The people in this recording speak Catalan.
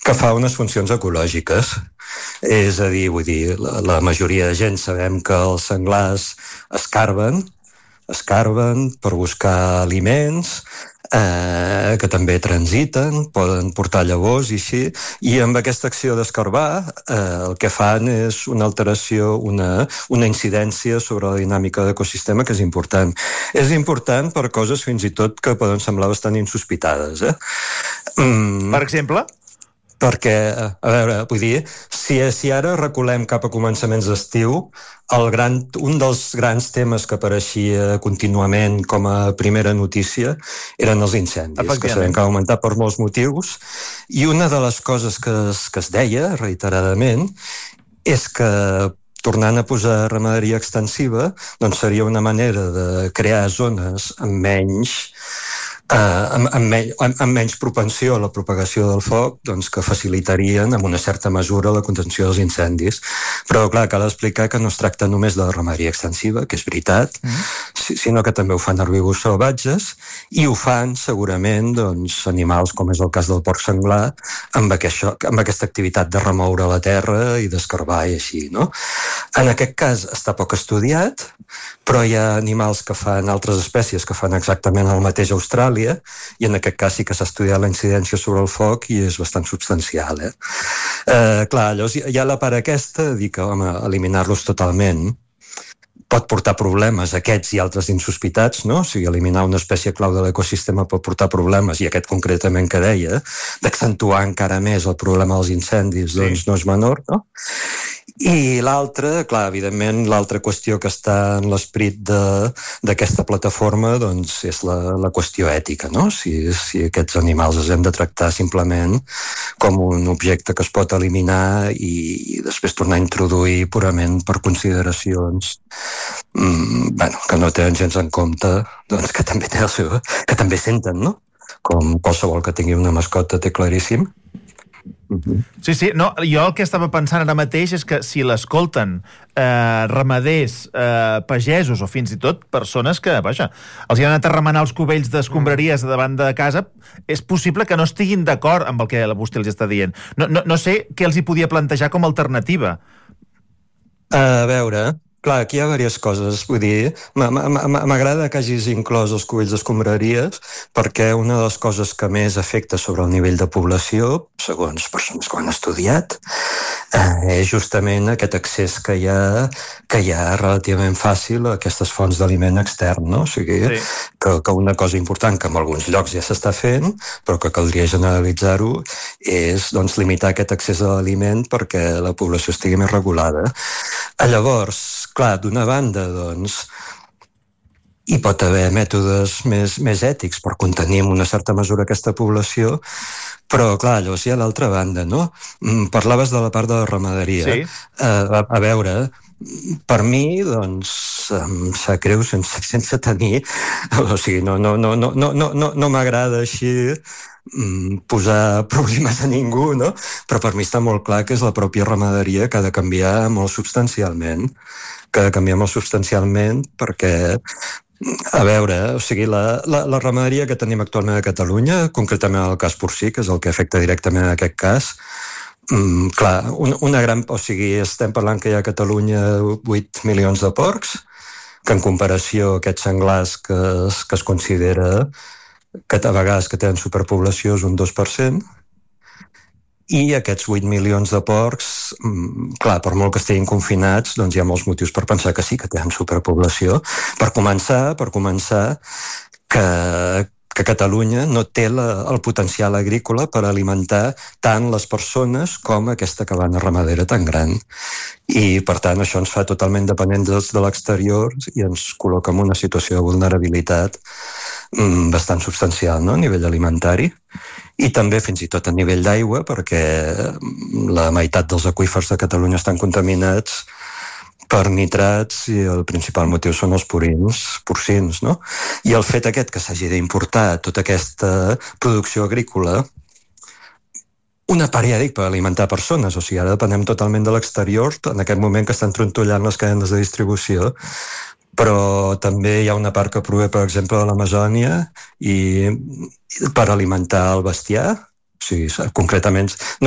que fa unes funcions ecològiques. És a dir, vull dir, la majoria de gent sabem que els senglars escarben per buscar aliments, que també transiten, poden portar llavors i així, i amb aquesta acció d'escarbar el que fan és una alteració, una incidència sobre la dinàmica d'ecosistema que és important. És important per coses fins i tot que poden semblar bastant insospitades. Per exemple? Perquè, a veure, vull dir, si ara reculem cap a començaments d'estiu, un dels grans temes que apareixia contínuament com a primera notícia eren els incendis, que sabem que ha augmentat per molts motius, i una de les coses que es deia reiteradament és que tornant a posar ramaderia extensiva, doncs seria una manera de crear zones amb menys propensió a la propagació del foc, doncs que facilitarien en una certa mesura la contenció dels incendis. Però clar, cal explicar que no es tracta només de la ramaderia extensiva, que és veritat, sinó que també ho fan herbívors salvatges, i ho fan segurament doncs, animals, com és el cas del porc senglar, amb aquesta activitat de remoure la terra i d'escarbar i així, no? En aquest cas està poc estudiat, però hi ha animals que fan, altres espècies que fan exactament el mateix a Austràlia, i en aquest cas sí que s'ha estudiat la incidència sobre el foc i és bastant substancial. Clar, llavors hi ha la part aquesta de dir que, home, eliminar-los totalment pot portar problemes, aquests i altres insospitats, no? O sigui, eliminar una espècie clau de l'ecosistema pot portar problemes, i aquest concretament que deia, d'accentuar encara més el problema dels incendis, doncs no és menor, no? I l'altra, clar, evidentment, l'altra qüestió que està en l'esperit d'aquesta plataforma doncs és la qüestió ètica, no? Si aquests animals els hem de tractar simplement com un objecte que es pot eliminar i després tornar a introduir purament per consideracions que no tenen gens en compte, doncs que també té el seu, que també senten, no? Com qualsevol que tingui una mascota té claríssim. Sí, no, jo el que estava pensant ara mateix és que si l'escolten ramaders, pagesos o fins i tot persones que, vaja, els hi han anat a remenar els cubells d'escombraries davant de casa, és possible que no estiguin d'acord amb el que vostè els està dient. No sé què els hi podia plantejar com a alternativa. A veure, clar, aquí hi ha diverses coses. Vull dir, m'agrada que hagis inclòs els cubells d'escombraries perquè una de les coses que més afecta sobre el nivell de població, segons persones que ho han estudiat, és justament aquest accés que hi ha relativament fàcil a aquestes fonts d'aliment extern, no? O sigui, que una cosa important que en alguns llocs ja s'està fent, però que caldria generalitzar-ho, és doncs, limitar aquest accés a l'aliment perquè la població estigui més regulada. Llavors, clar, d'una banda, doncs, hi pot haver mètodes més ètics per contenir en una certa mesura aquesta població, però, clar, llavors hi ha l'altra banda, no? Parlaves de la part de la ramaderia. Sí. A veure, per mi, doncs, em sap greu sense tenir... O sigui, no m'agrada així posar problemes a ningú, no? Però per mi està molt clar que és la pròpia ramaderia que ha de canviar molt substancialment. Perquè, a veure, o sigui, la ramaderia que tenim actualment a Catalunya, concretament el cas porcí, que és el que afecta directament en aquest cas, clar, o sigui, estem parlant que hi ha a Catalunya 8 milions de porcs, que en comparació a aquests senglars que es considera que a vegades que tenen superpoblació és un 2%, i aquests 8 milions de porcs, clar, per molt que estiguin confinats, doncs hi ha molts motius per pensar que sí, que tenen superpoblació. Per començar, que Catalunya no té el potencial agrícola per alimentar tant les persones com aquesta cabana ramadera tan gran. I, per tant, això ens fa totalment dependents de l'exterior i ens col·loca en una situació de vulnerabilitat bastant substancial, no?, a nivell alimentari. I també fins i tot a nivell d'aigua, perquè la meitat dels aqüífers de Catalunya estan contaminats per nitrats i el principal motiu són els porcins, no? I el fet aquest que s'hagi d'importar tota aquesta producció agrícola, una part ja dic per alimentar persones, o sigui, ara depenem totalment de l'exterior, en aquest moment que estan trontollant les cadenes de distribució, però també hi ha una part que prové, per exemple, de l'Amazònia i per alimentar el bestiar, o sigui, concretament